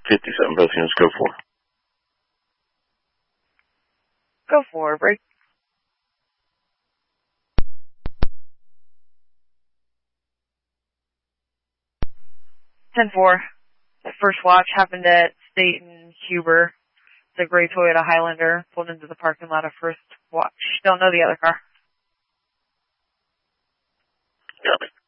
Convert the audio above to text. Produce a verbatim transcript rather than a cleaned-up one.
fifty-seven, both units, go for. Go for, break. ten four. That first watch happened at State and Huber. The gray Toyota Highlander pulled into the parking lot of First Watch. Don't know the other car. Got it.